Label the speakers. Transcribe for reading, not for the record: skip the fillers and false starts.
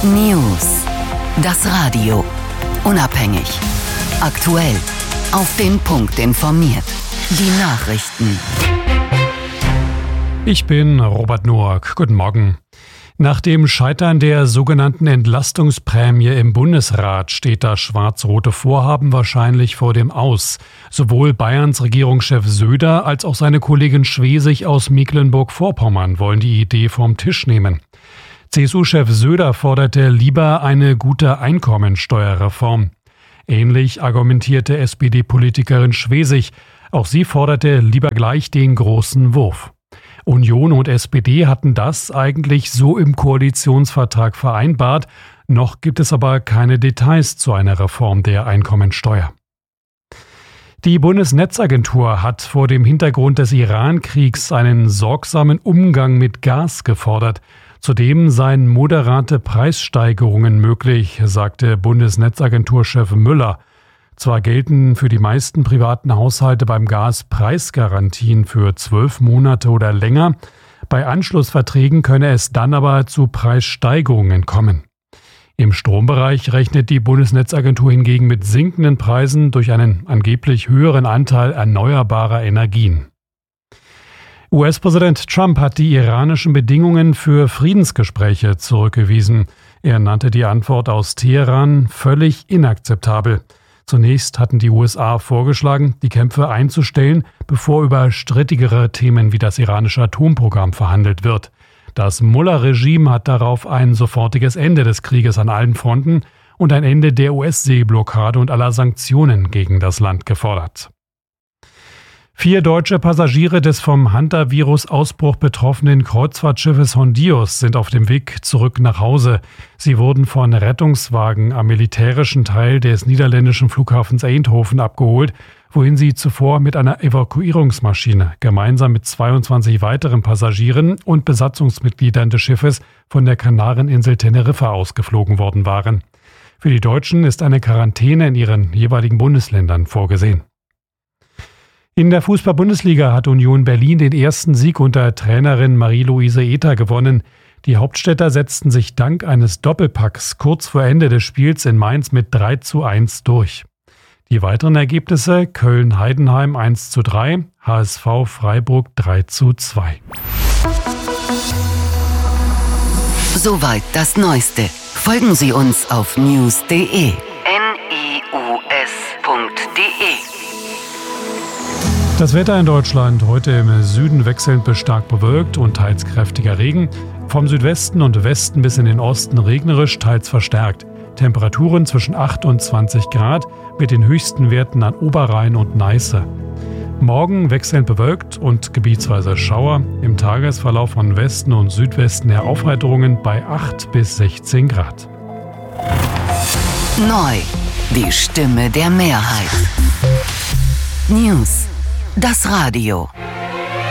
Speaker 1: News. Das Radio. Unabhängig. Aktuell. Auf den Punkt informiert. Die Nachrichten.
Speaker 2: Ich bin Robert Noack. Guten Morgen. Nach dem Scheitern der sogenannten Entlastungsprämie im Bundesrat steht das schwarz-rote Vorhaben wahrscheinlich vor dem Aus. Sowohl Bayerns Regierungschef Söder als auch seine Kollegin Schwesig aus Mecklenburg-Vorpommern wollen die Idee vom Tisch nehmen. CSU-Chef Söder forderte lieber eine gute Einkommensteuerreform. Ähnlich argumentierte SPD-Politikerin Schwesig. Auch sie forderte lieber gleich den großen Wurf. Union und SPD hatten das eigentlich so im Koalitionsvertrag vereinbart. Noch gibt es aber keine Details zu einer Reform der Einkommensteuer. Die Bundesnetzagentur hat vor dem Hintergrund des Iran-Kriegs einen sorgsamen Umgang mit Gas gefordert. Zudem seien moderate Preissteigerungen möglich, sagte Bundesnetzagenturchef Müller. Zwar gelten für die meisten privaten Haushalte beim Gas Preisgarantien für 12 Monate oder länger. Bei Anschlussverträgen könne es dann aber zu Preissteigerungen kommen. Im Strombereich rechnet die Bundesnetzagentur hingegen mit sinkenden Preisen durch einen angeblich höheren Anteil erneuerbarer Energien. US-Präsident Trump hat die iranischen Bedingungen für Friedensgespräche zurückgewiesen. Er nannte die Antwort aus Teheran völlig inakzeptabel. Zunächst hatten die USA vorgeschlagen, die Kämpfe einzustellen, bevor über strittigere Themen wie das iranische Atomprogramm verhandelt wird. Das Mullah-Regime hat darauf ein sofortiges Ende des Krieges an allen Fronten und ein Ende der US-Seeblockade und aller Sanktionen gegen das Land gefordert. 4 deutsche Passagiere des vom Hantavirus-Ausbruch betroffenen Kreuzfahrtschiffes Hondius sind auf dem Weg zurück nach Hause. Sie wurden von Rettungswagen am militärischen Teil des niederländischen Flughafens Eindhoven abgeholt, wohin sie zuvor mit einer Evakuierungsmaschine gemeinsam mit 22 weiteren Passagieren und Besatzungsmitgliedern des Schiffes von der Kanareninsel Teneriffa ausgeflogen worden waren. Für die Deutschen ist eine Quarantäne in ihren jeweiligen Bundesländern vorgesehen. In der Fußball-Bundesliga hat Union Berlin den ersten Sieg unter Trainerin Marie-Louise Ether gewonnen. Die Hauptstädter setzten sich dank eines Doppelpacks kurz vor Ende des Spiels in Mainz mit 3:1 durch. Die weiteren Ergebnisse: Köln-Heidenheim 1:3, HSV Freiburg 3:2.
Speaker 1: Soweit das Neueste. Folgen Sie uns auf news.de.
Speaker 2: Das Wetter in Deutschland heute im Süden wechselnd bis stark bewölkt und teils kräftiger Regen. Vom Südwesten und Westen bis in den Osten regnerisch, teils verstärkt. Temperaturen zwischen 8 und 20 Grad mit den höchsten Werten an Oberrhein und Neiße. Morgen wechselnd bewölkt und gebietsweise Schauer. Im Tagesverlauf von Westen und Südwesten her Aufheiterungen bei 8 bis 16 Grad.
Speaker 1: Neu. Die Stimme der Mehrheit. News. Das Radio.